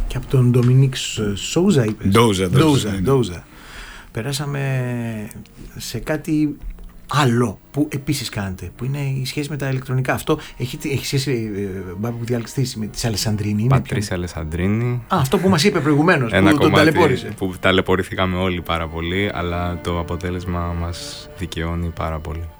Και από τον Ντομινίκ Σόουζα είπες. Ντόουζα. Περάσαμε σε κάτι άλλο που επίσης κάνετε, που είναι η σχέση με τα ηλεκτρονικά. Αυτό έχει σχέση, Μπάμπη, που διάλεξες με τη Αλεσανδρίνη. Πατρίς Αλεσανδρίνη. Αυτό που μας είπε προηγουμένως, ένα που τον ταλαιπώρησε. Που ταλαιπωρηθήκαμε όλοι πάρα πολύ, αλλά το αποτέλεσμα μας δικαιώνει πάρα πολύ.